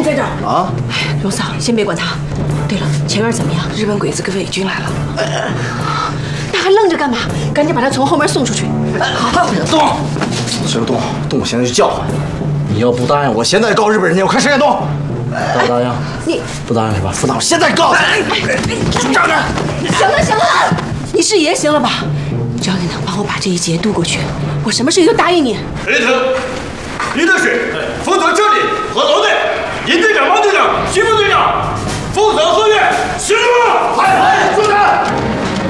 在这儿啊！ 荣嫂，先别管他。对了，前院怎么样？日本鬼子跟伪军来了。那还愣着干嘛？赶紧把他从后门送出去。好， 动！谁要动？动！我现在就叫唤。你要不答应，我现在告日本人家，我看谁敢动。答不答应？ 你不答应是吧？不答应，我现在告诉你。站着！ 行了，你是爷行了吧？只要你能帮我把这一劫渡过去，我什么事情都答应你。 雷腾，你的水负责这里和楼内，尹队长、王队长、徐副队长负责后院，行了吗？ 哎，组长。